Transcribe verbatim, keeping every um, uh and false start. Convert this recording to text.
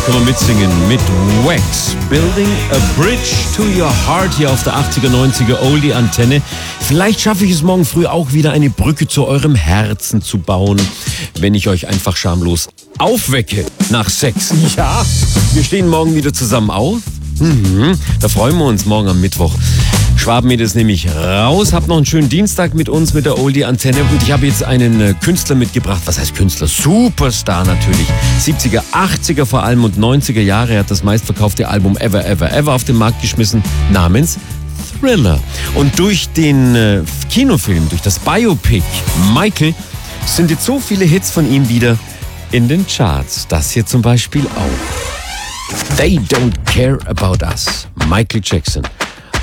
können wir mitsingen mit Wax. Building a Bridge to Your Heart hier auf der achtziger, neunziger Oldie Antenne. Vielleicht schaffe ich es morgen früh auch wieder eine Brücke zu eurem Herzen zu bauen, wenn ich euch einfach schamlos aufwecke nach sechs. Ja, wir stehen morgen wieder zusammen auf. Mhm, da freuen wir uns morgen am Mittwoch. Schwaben ist nämlich raus. Habt noch einen schönen Dienstag mit uns, mit der Oldie Antenne. Und ich habe jetzt einen äh, Künstler mitgebracht. Was heißt Künstler? Superstar natürlich. siebziger, achtziger vor allem und neunziger Jahre. Er hat das meistverkaufte Album Ever, Ever, Ever auf den Markt geschmissen. Namens Thriller. Und durch den äh, Kinofilm, durch das Biopic Michael, sind jetzt so viele Hits von ihm wieder in den Charts. Das hier zum Beispiel auch. They Don't Care About Us. Michael Jackson.